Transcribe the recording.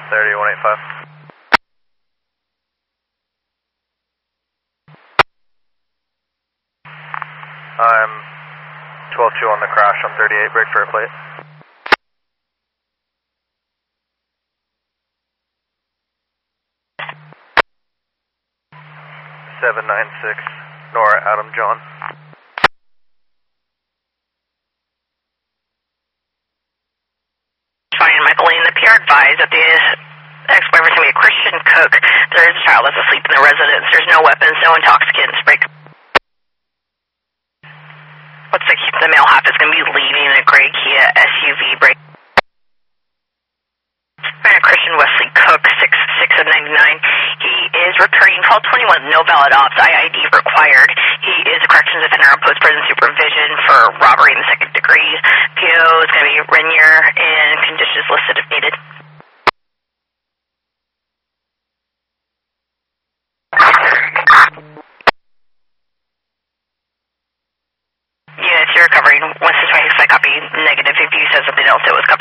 3185. I'm 12-2 on the crash on 38, brake for a plate. Seven nine six, Nora Adam John. Ryan Michael Lane, the PR advised that the ex-boyfriend to be a Christian cook. There is a child that's asleep in the residence. There's no weapons, no intoxicants. Break. Looks like the male half is going to be leaving in a gray Kia SUV. Break. Christian Wesley Cook, 6'6" of 99. He is returning 1221, no valid ops, IID required. He is a corrections offender on post-prison supervision for robbery in the second degree. PO is going to be Renier, and conditions listed if needed. Units, you're recovering. Once this way, I copy negative. If you said something else, it was covered.